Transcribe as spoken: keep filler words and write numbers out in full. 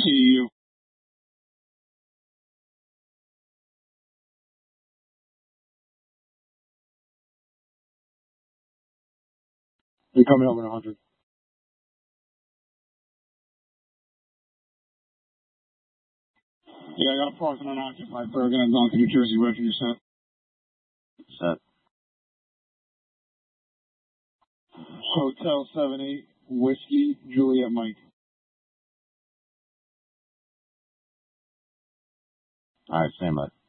See you. You're coming over to one hundred. Yeah, I got a parking unoccupied Bergen and Duncan, New Jersey. Ready for your set? Set. Hotel seven eight, Whiskey, Juliet Mike. All right, same, bud.